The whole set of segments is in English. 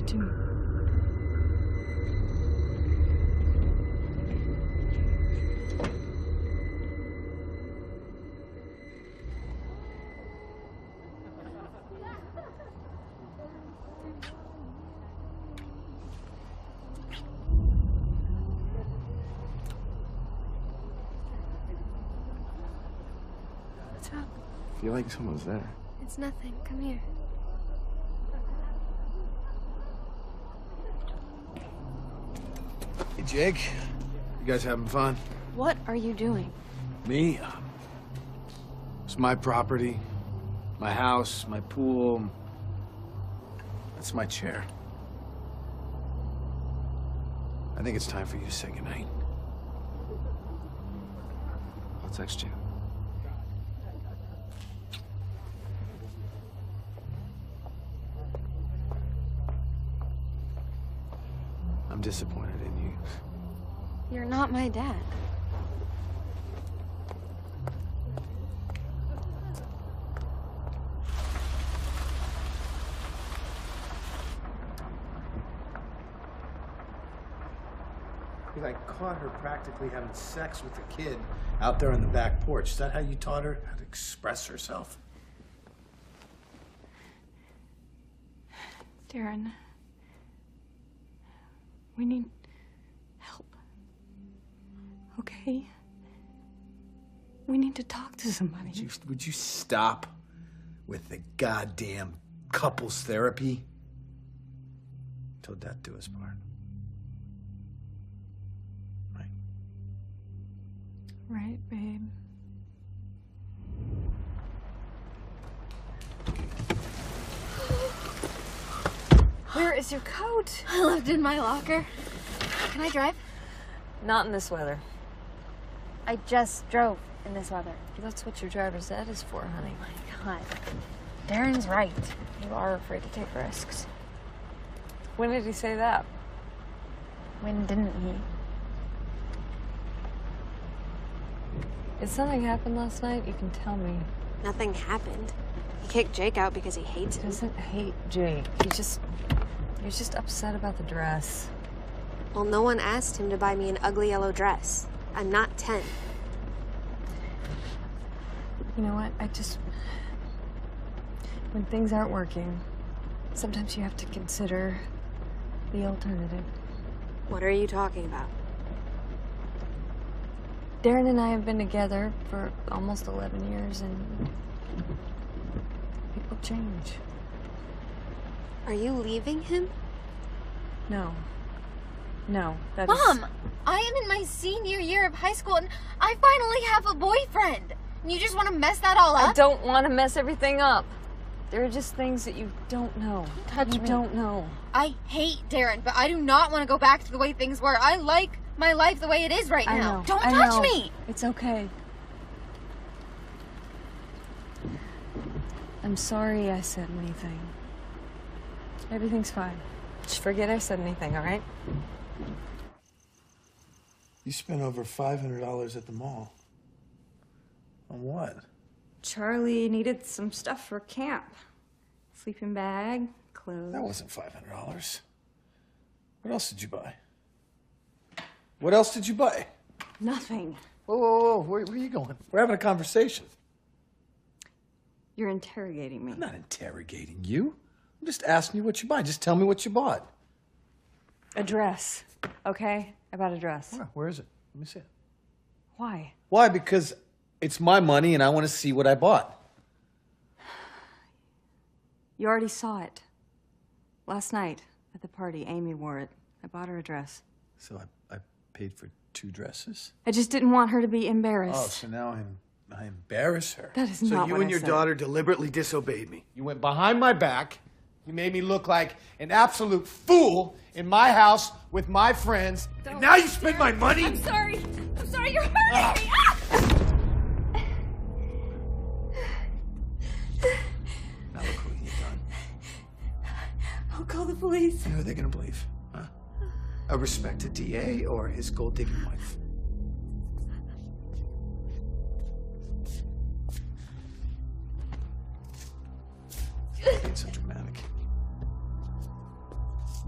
too. What's wrong? I feel like someone's there. It's nothing. Come here. Hey, Jake. You guys having fun? What are you doing? Me? It's my property. My house, my pool. That's my chair. I think it's time for you to say goodnight. I'll text you. I'm disappointed in you. You're not my dad. I caught her practically having sex with a kid out there on the back porch. Is that how you taught her how to express herself? Darren, we need help. Okay? We need to talk to somebody. Would you stop with the goddamn couples therapy? Till death do us part. Right? Right, babe. Where is your coat? I left it in my locker. Can I drive? Not in this weather. I just drove in this weather. That's what your driver's ed is for, honey. Oh my God. Darren's right. You are afraid to take risks. When did he say that? When didn't he? If something happened last night, you can tell me. Nothing happened. He kicked Jake out because he hates He him. doesn't hate Jake. He's just upset about the dress. Well, no one asked him to buy me an ugly yellow dress. I'm not 10. You know what? When things aren't working, sometimes you have to consider the alternative. What are you talking about? Darren and I have been together for almost 11 years, and people change. Are you leaving him? No, that is... Mom! I am in my senior year of high school, and I finally have a boyfriend. And you just want to mess that all up? I don't want to mess everything up. There are just things that you don't know. Touch you me. don't know. I hate Darren, but I do not want to go back to the way things were. I like my life the way it is right I now. know. Don't I touch know. me! It's okay. I'm sorry I said anything. Everything's fine. Just forget I said anything, all right? You spent over $500 at the mall. On what? Charlie needed some stuff for camp. Sleeping bag, clothes. That wasn't $500. What else did you buy? What else did you buy? Nothing. Whoa. Where are you going? We're having a conversation. You're interrogating me. I'm not interrogating you. I'm just asking you what you buy. Just tell me what you bought. A dress, okay? I bought a dress. Where is it? Let me see it. Why? Why? Because it's my money and I want to see what I bought. You already saw it. Last night at the party, Amy wore it. I bought her a dress. So I paid for 2 dresses? I just didn't want her to be embarrassed. Oh, so now I embarrass her. That is so not you what and I your said. daughter deliberately disobeyed me. You went behind my back. You made me look like an absolute fool in my house with my friends. And now you spend my money? I'm sorry, you're hurting me! Ah! Now look what you've done. I'll call the police. Who are they gonna believe? Huh? A respected DA or his gold-digging wife? Being so dramatic.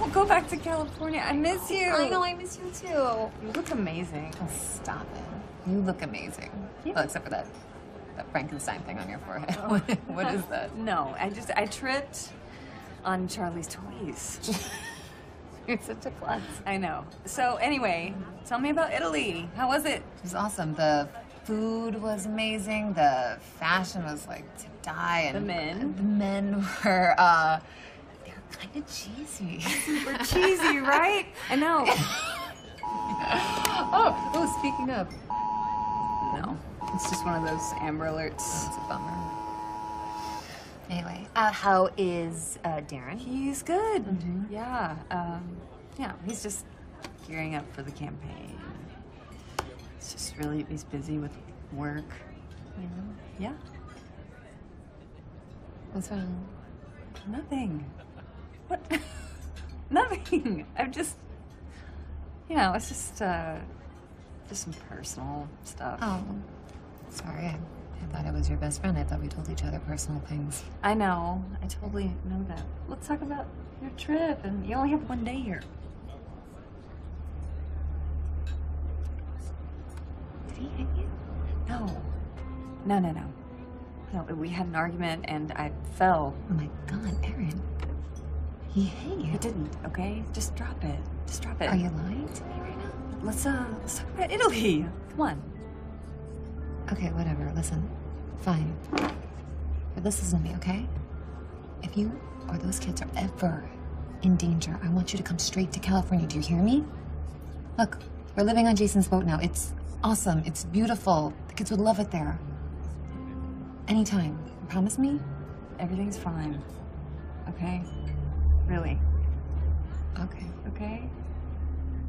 go back to California. I miss you. I know, I miss you too. You look amazing. Oh, stop it. You look amazing. Yeah. Well, except for that Frankenstein thing on your forehead. What is that? No, I tripped on Charlie's toys. You're such a klutz. I know. So anyway, tell me about Italy. How was it? It was awesome. The food was amazing. The fashion was like to die. And The men? The men were, they were kind of cheesy. Super cheesy, right? I know. Oh, speaking of. No, it's just one of those Amber Alerts. It's a bummer. Anyway, how is Darren? He's good. Yeah. Yeah, he's just gearing up for the campaign. He's busy with work, you know? Yeah. What's wrong? Nothing. What? Nothing. I'm just, it's just some personal stuff. Oh, sorry. I thought I was your best friend. I thought we told each other personal things. I know. I totally know that. Let's talk about your trip, and you only have one day here. Did he hit you? No. No. No, we had an argument, and I fell. Oh my God, Erin. He hit you. He didn't, okay? Just drop it. Just drop it. Are you lying to me right now? Let's talk about Italy. Come on. Okay, whatever. Listen, fine. But this isn't me, okay? If you or those kids are ever in danger, I want you to come straight to California. Do you hear me? Look, we're living on Jason's boat now. It's awesome. It's beautiful. The kids would love it there. Anytime. Promise me? Everything's fine. Okay? Really. Okay. Okay?